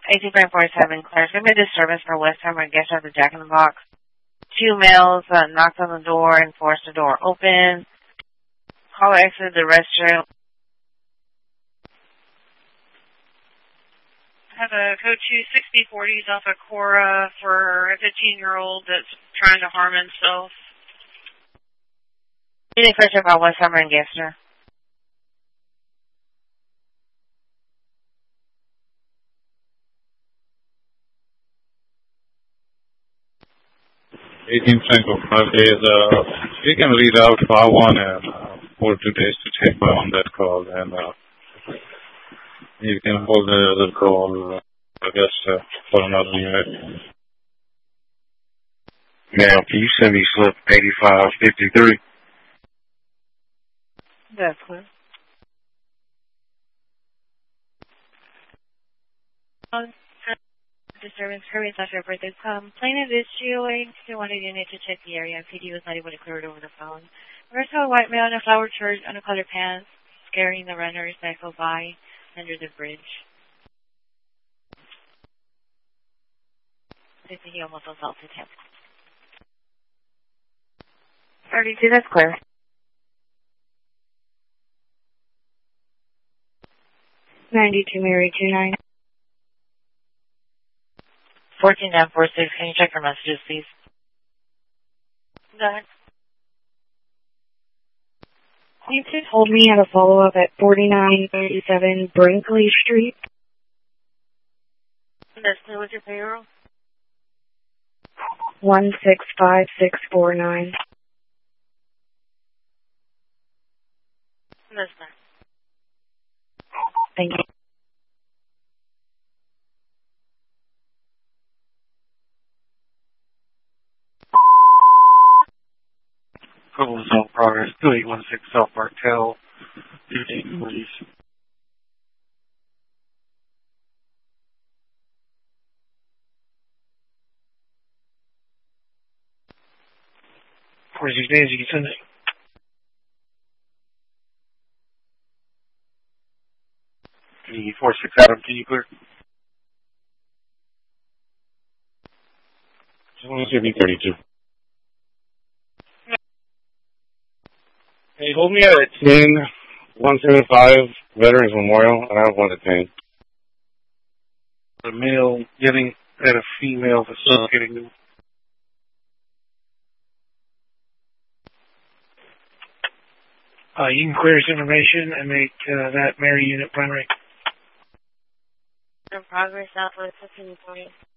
18.47, clear. There's been a disturbance for West Ham or guest at the Jack in the Box. 2 males knocked on the door and forced the door open. Caller exited the restroom. I have a code 26040s off of Cora for a 15-year-old that's trying to harm himself. You need to check out West Summer and Gessner. For 5 days. You can read out 5-1 and 4 2 days to take on that call, and you can hold the other call, I guess, for another unit. Now, can you send me slip 8553? That's clear. Disturbance hurries after a birthday plaintiff is GOA. They wanted unit to check the area. PD was not able to clear it over the phone. First saw a white male in a flowered shirt, undercolored pants, scaring the runners that go by under the bridge. They think he almost assaulted him. 32, that's clear. Mary 29. 14946, can you check your messages, please? Go ahead. Can you please hold me at a follow-up at 4937 Brinkley Street? That's clear with your payroll? 165649. That's fine. Thank you. Equivalent zone progress, 2816 South Martell, 15 please. For 6 days, you can send it. The 46 Adam, can you clear? It's going to be 32. Hey, hold me at 10175 Veterans Memorial, and I have 1 to 10. A male getting at a female facilitating them. You can clear this information and make that Mary unit primary. In progress, Southwest 1540.